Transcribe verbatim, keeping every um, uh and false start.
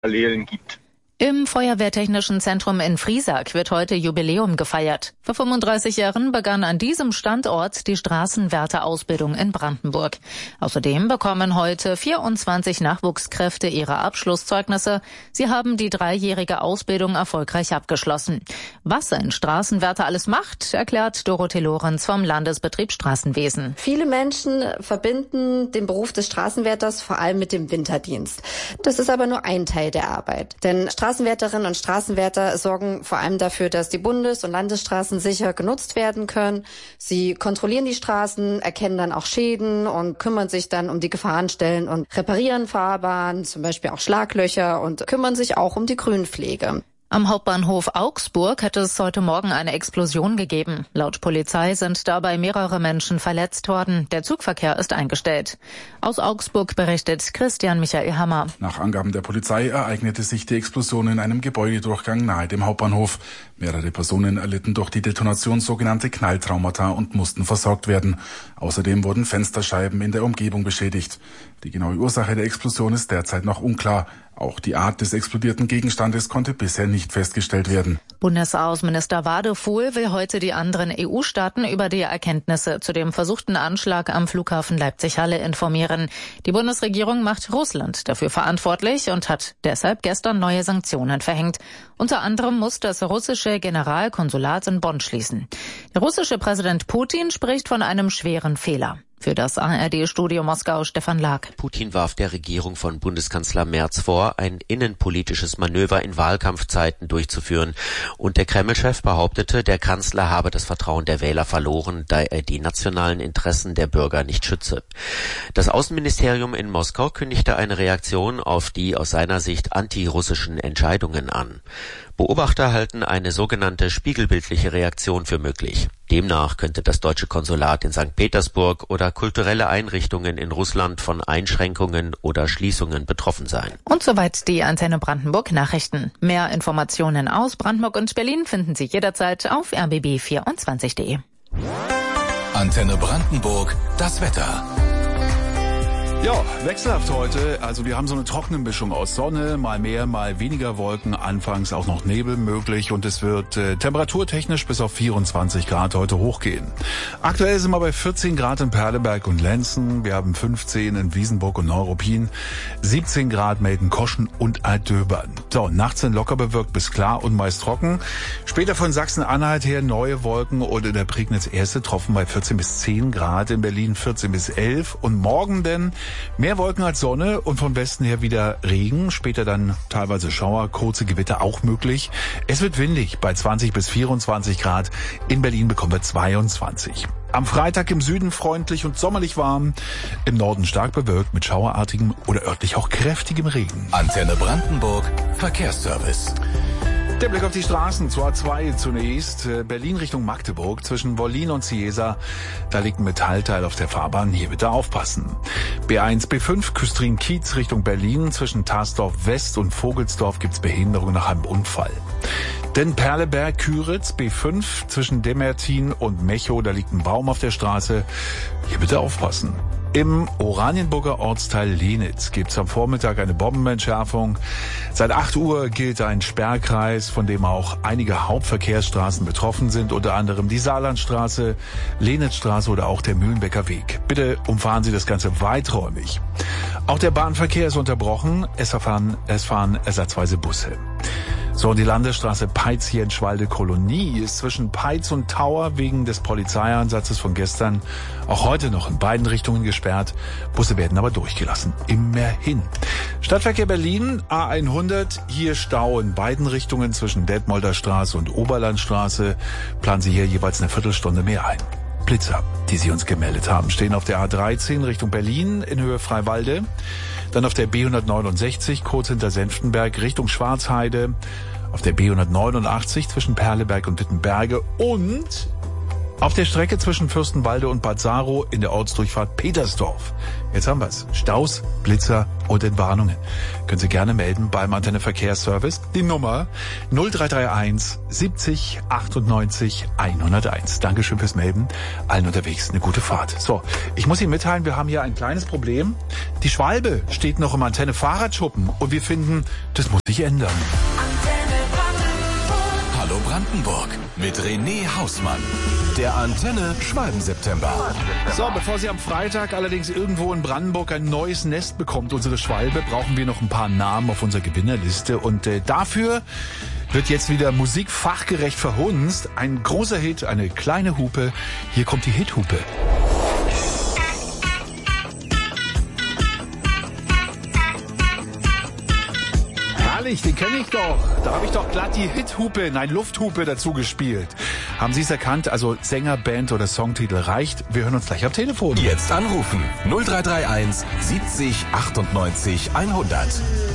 Parallelen gibt. Im Feuerwehrtechnischen Zentrum in Friesack wird heute Jubiläum gefeiert. Vor fünfunddreißig Jahren begann an diesem Standort die Straßenwärterausbildung in Brandenburg. Außerdem bekommen heute vierundzwanzig Nachwuchskräfte ihre Abschlusszeugnisse. Sie haben die dreijährige Ausbildung erfolgreich abgeschlossen. Was ein Straßenwärter alles macht, erklärt Dorothee Lorenz vom Landesbetrieb Straßenwesen. Viele Menschen verbinden den Beruf des Straßenwärters vor allem mit dem Winterdienst. Das ist aber nur ein Teil der Arbeit. Denn Straßenwärterinnen und Straßenwärter sorgen vor allem dafür, dass die Bundes- und Landesstraßen sicher genutzt werden können. Sie kontrollieren die Straßen, erkennen dann auch Schäden und kümmern sich dann um die Gefahrenstellen und reparieren Fahrbahnen, zum Beispiel auch Schlaglöcher, und kümmern sich auch um die Grünpflege. Am Hauptbahnhof Augsburg hat es heute Morgen eine Explosion gegeben. Laut Polizei sind dabei mehrere Menschen verletzt worden. Der Zugverkehr ist eingestellt. Aus Augsburg berichtet Christian Michael Hammer. Nach Angaben der Polizei ereignete sich die Explosion in einem Gebäudedurchgang nahe dem Hauptbahnhof. Mehrere Personen erlitten durch die Detonation sogenannte Knalltraumata und mussten versorgt werden. Außerdem wurden Fensterscheiben in der Umgebung beschädigt. Die genaue Ursache der Explosion ist derzeit noch unklar. Auch die Art des explodierten Gegenstandes konnte bisher nicht festgestellt werden. Bundesaußenminister Wadefuhl will heute die anderen E U-Staaten über die Erkenntnisse zu dem versuchten Anschlag am Flughafen Leipzig-Halle informieren. Die Bundesregierung macht Russland dafür verantwortlich und hat deshalb gestern neue Sanktionen verhängt. Unter anderem muss das russische Generalkonsulat in Bonn schließen. Der russische Präsident Putin spricht von einem schweren Fehler. Für das A R D-Studio Moskau Stefan Lag. Putin warf der Regierung von Bundeskanzler Merz vor, ein innenpolitisches Manöver in Wahlkampfzeiten durchzuführen. Und der Kreml-Chef behauptete, der Kanzler habe das Vertrauen der Wähler verloren, da er die nationalen Interessen der Bürger nicht schütze. Das Außenministerium in Moskau kündigte eine Reaktion auf die aus seiner Sicht antirussischen Entscheidungen an. Beobachter halten eine sogenannte spiegelbildliche Reaktion für möglich. Demnach könnte das deutsche Konsulat in Sankt Petersburg oder kulturelle Einrichtungen in Russland von Einschränkungen oder Schließungen betroffen sein. Und soweit die Antenne Brandenburg Nachrichten. Mehr Informationen aus Brandenburg und Berlin finden Sie jederzeit auf r b b vierundzwanzig punkt d e. Antenne Brandenburg, das Wetter. Ja, wechselhaft heute. Also wir haben so eine trockene Mischung aus Sonne, mal mehr, mal weniger Wolken, anfangs auch noch Nebel möglich, und es wird äh, temperaturtechnisch bis auf vierundzwanzig Grad heute hochgehen. Aktuell sind wir bei vierzehn Grad in Perleberg und Lenzen, wir haben fünfzehn in Wiesenburg und Neuruppin, siebzehn Grad Melden-Koschen und Altdöbern. So, nachts sind locker bewölkt bis klar und meist trocken. Später von Sachsen-Anhalt her neue Wolken und in der Prignitz erste Tropfen bei vierzehn bis zehn Grad, in Berlin vierzehn bis elf, und morgen denn mehr Wolken als Sonne und von Westen her wieder Regen, später dann teilweise Schauer, kurze Gewitter auch möglich. Es wird windig bei zwanzig bis vierundzwanzig Grad, in Berlin bekommen wir zweiundzwanzig. Am Freitag im Süden freundlich und sommerlich warm, im Norden stark bewölkt mit schauerartigem oder örtlich auch kräftigem Regen. Antenne Brandenburg, Verkehrsservice. Der Blick auf die Straßen, zur A zwei zunächst, Berlin Richtung Magdeburg, zwischen Wollin und Ciesa, da liegt ein Metallteil auf der Fahrbahn, hier bitte aufpassen. B eins, B fünf, Küstrin-Kiez Richtung Berlin, zwischen Tarsdorf West und Vogelsdorf gibt's Behinderung nach einem Unfall. Denn Perleberg-Küritz, B fünf, zwischen Demertin und Mechow, da liegt ein Baum auf der Straße, hier bitte aufpassen. Im Oranienburger Ortsteil Lenitz gibt's am Vormittag eine Bombenentschärfung. Seit acht Uhr gilt ein Sperrkreis, von dem auch einige Hauptverkehrsstraßen betroffen sind, unter anderem die Saarlandstraße, Lenitzstraße oder auch der Mühlenbecker Weg. Bitte umfahren Sie das Ganze weiträumig. Auch der Bahnverkehr ist unterbrochen. Es fahren, es fahren ersatzweise Busse. So, die Landesstraße Peitz-Jenschwalde-Kolonie ist zwischen Peitz und Tauer wegen des Polizeieinsatzes von gestern auch heute noch in beiden Richtungen gesperrt. Busse werden aber durchgelassen. Immerhin. Stadtverkehr Berlin, A hundert, hier Stau in beiden Richtungen zwischen Detmolder Straße und Oberlandstraße. Planen Sie hier jeweils eine Viertelstunde mehr ein. Blitzer, die Sie uns gemeldet haben, stehen auf der A dreizehn Richtung Berlin in Höhe Freiwalde. Dann auf der B hundertneunundsechzig kurz hinter Senftenberg Richtung Schwarzheide. Auf der B hundertneunundachtzig zwischen Perleberg und Wittenberge und auf der Strecke zwischen Fürstenwalde und Bad Saro in der Ortsdurchfahrt Petersdorf. Jetzt haben wir's. Staus, Blitzer und Entwarnungen. Können Sie gerne melden beim Antenne Verkehrsservice. Die Nummer null drei drei eins siebzig achtundneunzig hunderteins. Dankeschön fürs Melden. Allen unterwegs eine gute Fahrt. So, ich muss Ihnen mitteilen, wir haben hier ein kleines Problem. Die Schwalbe steht noch im Antenne Fahrradschuppen und wir finden, das muss sich ändern. Hallo Brandenburg mit René Hausmann. Der Antenne Schwalben-September. So, bevor sie am Freitag allerdings irgendwo in Brandenburg ein neues Nest bekommt, unsere Schwalbe, brauchen wir noch ein paar Namen auf unserer Gewinnerliste. Und äh, dafür wird jetzt wieder Musik fachgerecht verhunzt. Ein großer Hit, eine kleine Hupe. Hier kommt die Hithupe. Herrlich, den kenne ich doch. Da habe ich doch glatt die Hithupe, nein, Lufthupe dazu gespielt. Haben Sie es erkannt? Also Sänger, Band oder Songtitel reicht. Wir hören uns gleich am Telefon. Jetzt anrufen null drei drei eins siebzig achtundneunzig hundert.